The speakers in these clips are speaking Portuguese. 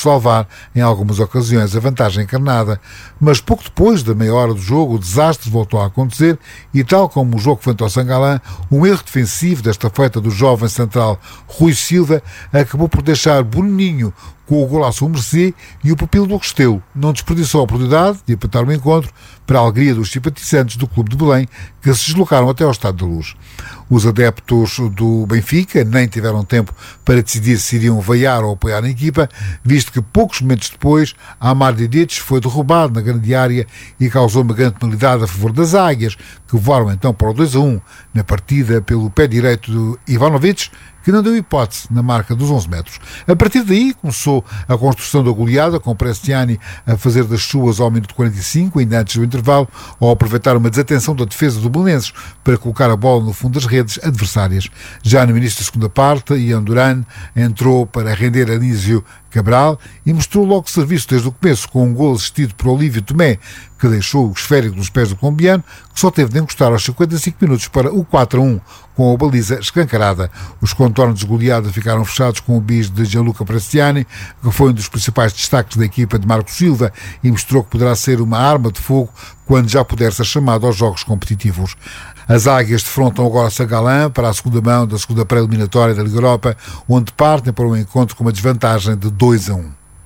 salvar, em algumas ocasiões, a vantagem encarnada. Mas pouco depois da meia hora do jogo, o desastre voltou a acontecer e, tal como o jogo frente ao Sangalã, um erro defensivo desta feita do jovem central Rui Silva acabou por deixar Boninho com o golaço ao mercê e o pupilo do Restelo não desperdiçou a oportunidade de empatar o encontro para a alegria dos simpatizantes do Clube de Belém, que se deslocaram até ao Estádio da Luz. Os adeptos do Benfica nem tiveram tempo para decidir se iriam vaiar ou apoiar a equipa, visto que poucos momentos depois Amar Dedic foi derrubado na grande área e causou uma grande penalidade a favor das Águias, que voaram então para o 2-1 na partida pelo pé direito de Ivanovic, que não deu hipótese na marca dos 11 metros. A partir daí começou a construção da goleada, com Prestiani a fazer das suas ao minuto 45, ainda antes do intervalo, ao aproveitar uma desatenção da defesa do Belenenses para colocar a bola no fundo das redes adversárias. Já no início da segunda parte, Ian Duran entrou para render Anísio Cabral e mostrou logo serviço desde o começo, com um gol assistido por Olívio Tomé, que deixou o esférico nos pés do colombiano, que só teve de encostar aos 55 minutos para o 4-1, com a baliza escancarada. Os contornos de goleada ficaram fechados com o bis de Gianluca Prestiani, que foi um dos principais destaques da equipa de Marco Silva e mostrou que poderá ser uma arma de fogo quando já puder ser chamado aos jogos competitivos. As Águias defrontam agora Sangalã para a segunda mão da segunda pré-eliminatória da Liga Europa, onde partem para um encontro com uma desvantagem de 2-1.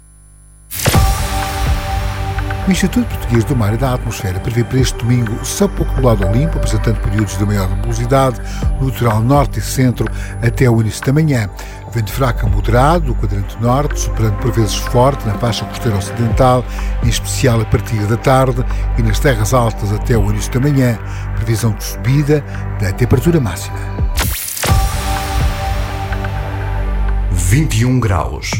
O Instituto Português do Mar e da Atmosfera prevê para este domingo céu pouco nublado ao limpo, apresentando períodos de maior nebulosidade no litoral norte e centro até o início da manhã. Vento fraco a moderado do quadrante norte, superando por vezes forte na faixa costeira ocidental, em especial a partir da tarde, e nas terras altas até o início da manhã. Previsão de subida da temperatura máxima. 21 graus.